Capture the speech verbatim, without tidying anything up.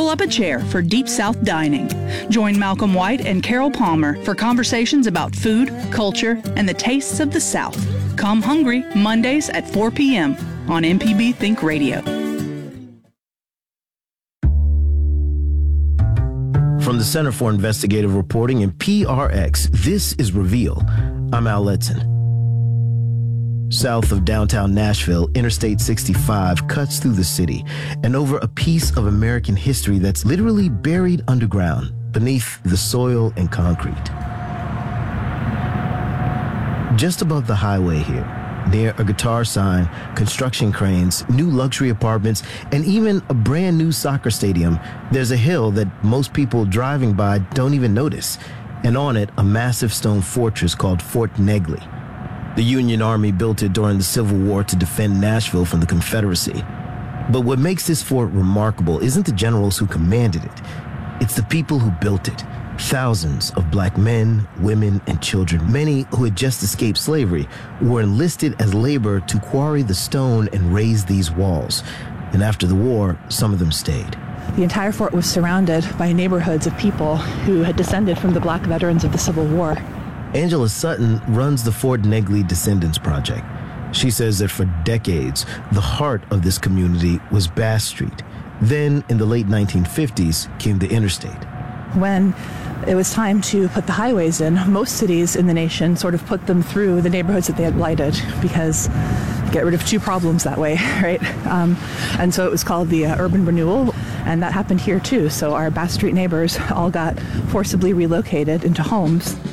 Pull up a chair for Deep South Dining. Join Malcolm White and Carol Palmer for conversations about food, culture, and the tastes of the South. Come hungry Mondays at four p.m. on M P B Think Radio. From the Center for Investigative Reporting and P R X, this is Reveal. I'm Al Letson. South of downtown Nashville, Interstate sixty-five cuts through the city and over a piece of American history that's literally buried underground beneath the soil and concrete. Just above the highway here, near a guitar sign, construction cranes, new luxury apartments, and even a brand new soccer stadium, there's a hill that most people driving by don't even notice, and on it, a massive stone fortress called Fort Negley. The Union Army built it during the Civil War to defend Nashville from the Confederacy. But what makes this fort remarkable isn't the generals who commanded it. It's the people who built it. Thousands of black men, women, and children, many who had just escaped slavery, were enlisted as labor to quarry the stone and raise these walls. And after the war, some of them stayed. The entire fort was surrounded by neighborhoods of people who had descended from the black veterans of the Civil War. Angela Sutton runs the Fort Negley Descendants Project. She says that for decades, the heart of this community was Bass Street. Then, in the late nineteen fifties, came the interstate. When it was time to put the highways in, most cities in the nation sort of put them through the neighborhoods that they had blighted because you get rid of two problems that way, right? Um, and so it was called the uh, urban renewal, and that happened here too. So our Bass Street neighbors all got forcibly relocated into homes